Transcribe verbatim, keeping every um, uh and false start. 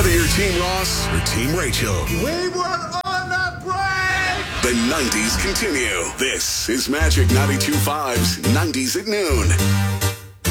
Whether you're Team Ross or Team Rachel, we were on a break! The nineties continue. This is Magic ninety-two point five's nineties at Noon.